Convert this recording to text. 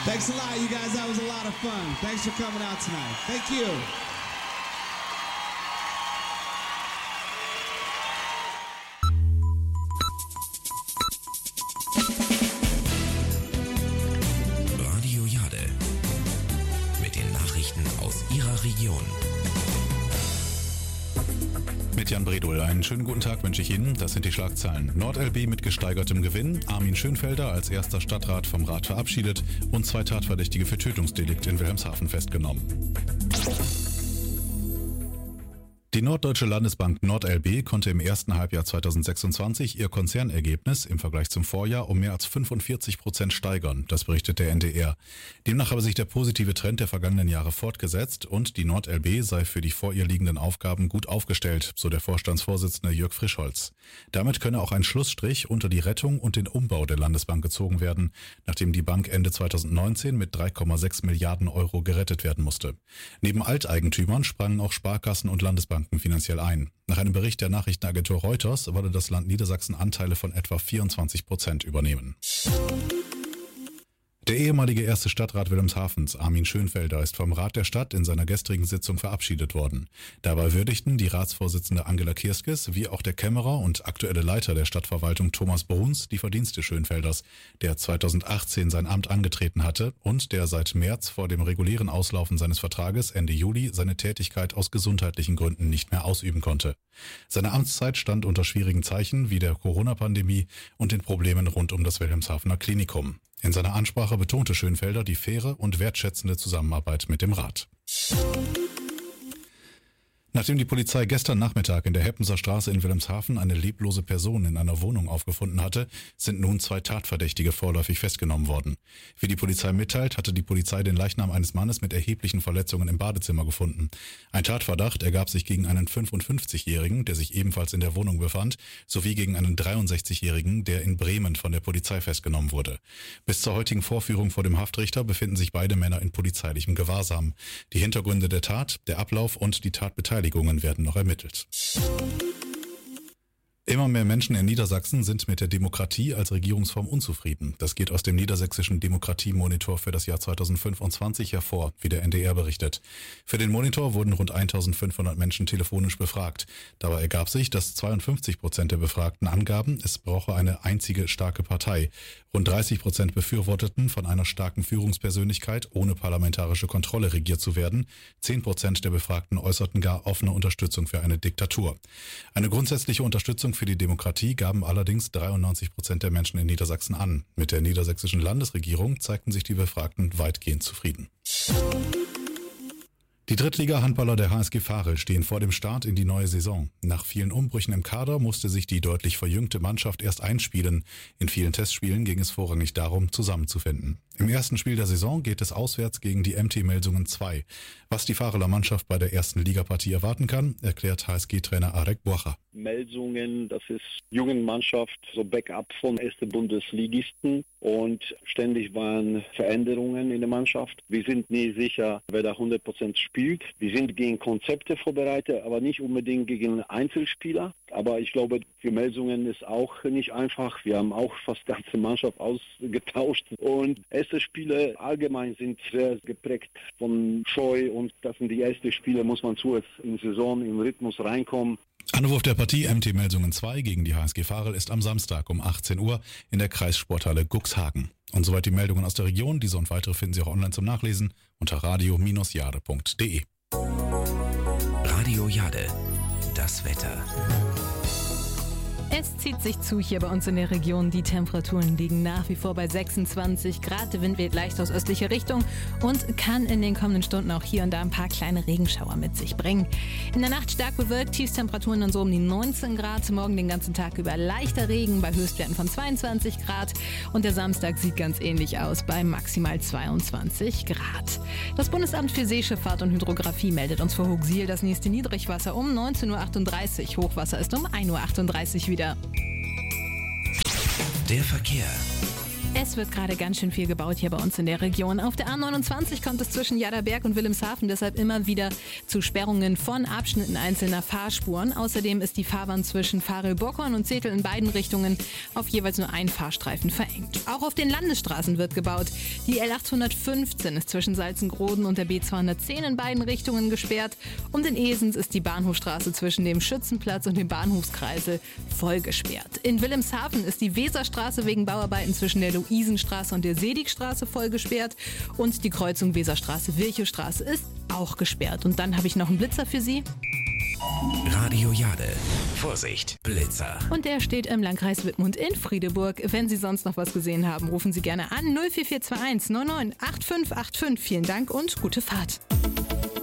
Thanks a lot, you guys. That was a lot of fun. Thanks for coming out tonight. Thank you. Radio Jade mit den Nachrichten aus Ihrer Region. Mit Jan Bredol. Einen schönen guten Tag wünsche ich Ihnen. Das sind die Schlagzeilen. NordLB mit gesteigertem Gewinn, Armin Schönfelder als erster Stadtrat vom Rat verabschiedet und 2 Tatverdächtige für Tötungsdelikt in Wilhelmshaven festgenommen. Die Norddeutsche Landesbank NordLB konnte im ersten Halbjahr 2026 ihr Konzernergebnis im Vergleich zum Vorjahr um mehr als 45% steigern, das berichtet der NDR. Demnach habe sich der positive Trend der vergangenen Jahre fortgesetzt und die NordLB sei für die vor ihr liegenden Aufgaben gut aufgestellt, so der Vorstandsvorsitzende Jörg Frischholz. Damit könne auch ein Schlussstrich unter die Rettung und den Umbau der Landesbank gezogen werden, nachdem die Bank Ende 2019 mit 3,6 Milliarden Euro gerettet werden musste. Neben Alteigentümern sprangen auch Sparkassen und Landesbanken finanziell ein. Nach einem Bericht der Nachrichtenagentur Reuters wolle das Land Niedersachsen Anteile von etwa 24% übernehmen. Der ehemalige erste Stadtrat Wilhelmshavens, Armin Schönfelder, ist vom Rat der Stadt in seiner gestrigen Sitzung verabschiedet worden. Dabei würdigten die Ratsvorsitzende Angela Kirskes wie auch der Kämmerer und aktuelle Leiter der Stadtverwaltung Thomas Bruns die Verdienste Schönfelders, der 2018 sein Amt angetreten hatte und der seit März vor dem regulären Auslaufen seines Vertrages Ende Juli seine Tätigkeit aus gesundheitlichen Gründen nicht mehr ausüben konnte. Seine Amtszeit stand unter schwierigen Zeichen wie der Corona-Pandemie und den Problemen rund um das Wilhelmshavener Klinikum. In seiner Ansprache betonte Schönfelder die faire und wertschätzende Zusammenarbeit mit dem Rat. Nachdem die Polizei gestern Nachmittag in der Heppenser Straße in Wilhelmshaven eine leblose Person in einer Wohnung aufgefunden hatte, sind nun 2 Tatverdächtige vorläufig festgenommen worden. Wie die Polizei mitteilt, hatte die Polizei den Leichnam eines Mannes mit erheblichen Verletzungen im Badezimmer gefunden. Ein Tatverdacht ergab sich gegen einen 55-Jährigen, der sich ebenfalls in der Wohnung befand, sowie gegen einen 63-Jährigen, der in Bremen von der Polizei festgenommen wurde. Bis zur heutigen Vorführung vor dem Haftrichter befinden sich beide Männer in polizeilichem Gewahrsam. Die Hintergründe der Tat, der Ablauf und die Tatbeteiligung werden noch ermittelt. Immer mehr Menschen in Niedersachsen sind mit der Demokratie als Regierungsform unzufrieden. Das geht aus dem niedersächsischen Demokratiemonitor für das Jahr 2025 hervor, wie der NDR berichtet. Für den Monitor wurden rund 1500 Menschen telefonisch befragt. Dabei ergab sich, dass 52% der Befragten angaben, es brauche eine einzige starke Partei. Rund 30% befürworteten, von einer starken Führungspersönlichkeit ohne parlamentarische Kontrolle regiert zu werden. 10% der Befragten äußerten gar offene Unterstützung für eine Diktatur. Eine grundsätzliche Unterstützung für die Demokratie gaben allerdings 93% der Menschen in Niedersachsen an. Mit der niedersächsischen Landesregierung zeigten sich die Befragten weitgehend zufrieden. Die Drittliga-Handballer der HSG Varel stehen vor dem Start in die neue Saison. Nach vielen Umbrüchen im Kader musste sich die deutlich verjüngte Mannschaft erst einspielen. In vielen Testspielen ging es vorrangig darum, zusammenzufinden. Im ersten Spiel der Saison geht es auswärts gegen die MT Melsungen 2. Was die Vareler Mannschaft bei der ersten Ligapartie erwarten kann, erklärt HSG-Trainer Arek Boacha. Melsungen, das ist junge Mannschaft, so Backup von ersten Bundesligisten und ständig waren Veränderungen in der Mannschaft. Wir sind nie sicher, wer da 100% spielt. Wir sind gegen Konzepte vorbereitet, aber nicht unbedingt gegen Einzelspieler. Aber ich glaube, für Melsungen ist auch nicht einfach. Wir haben auch fast die ganze Mannschaft ausgetauscht und erste Spiele allgemein sind sehr geprägt von Scheu und das sind die ersten Spiele, muss man zuerst in Saison, im Rhythmus reinkommen. Anwurf der Partie MT Melsungen 2 gegen die HSG Varel ist am Samstag um 18 Uhr in der Kreissporthalle Cuxhagen. Und soweit die Meldungen aus der Region. Diese und weitere finden Sie auch online zum Nachlesen unter radio-jade.de. Radio Jade, das Wetter. Es zieht sich zu hier bei uns in der Region. Die Temperaturen liegen nach wie vor bei 26 Grad. Der Wind weht leicht aus östlicher Richtung und kann in den kommenden Stunden auch hier und da ein paar kleine Regenschauer mit sich bringen. In der Nacht stark bewölkt, Tiefstemperaturen dann so um die 19 Grad. Morgen den ganzen Tag über leichter Regen bei Höchstwerten von 22 Grad. Und der Samstag sieht ganz ähnlich aus bei maximal 22 Grad. Das Bundesamt für Seeschifffahrt und Hydrographie meldet uns vor Hooghsiel das nächste Niedrigwasser um 19.38 Uhr. Hochwasser ist um 1.38 Uhr wieder. Der Verkehr. Es wird gerade ganz schön viel gebaut hier bei uns in der Region. Auf der A29 kommt es zwischen Jadderberg und Wilhelmshaven deshalb immer wieder zu Sperrungen von Abschnitten einzelner Fahrspuren. Außerdem ist die Fahrbahn zwischen Varel-Bockhorn und Zetel in beiden Richtungen auf jeweils nur einen Fahrstreifen verengt. Auch auf den Landesstraßen wird gebaut. Die L815 ist zwischen Salzengroden und der B210 in beiden Richtungen gesperrt. Und in Esens ist die Bahnhofstraße zwischen dem Schützenplatz und dem Bahnhofskreisel voll gesperrt. In Wilhelmshaven ist die Weserstraße wegen Bauarbeiten zwischen der Luisenstraße und der Sedigstraße voll gesperrt und die Kreuzung Weserstraße-Wilchestraße ist auch gesperrt. Und dann habe ich noch einen Blitzer für Sie. Radio Jade. Vorsicht, Blitzer. Und der steht im Landkreis Wittmund in Friedeburg. Wenn Sie sonst noch was gesehen haben, rufen Sie gerne an 04421 99 8585. Vielen Dank und gute Fahrt.